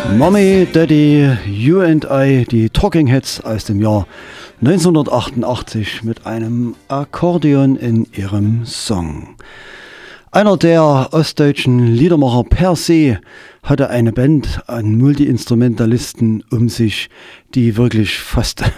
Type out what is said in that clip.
Mommy, Daddy, You and I, die Talking Heads aus dem Jahr 1988 mit einem Akkordeon in ihrem Song. Einer der ostdeutschen Liedermacher per se hatte eine Band an Multi-Instrumentalisten um sich, die wirklich fast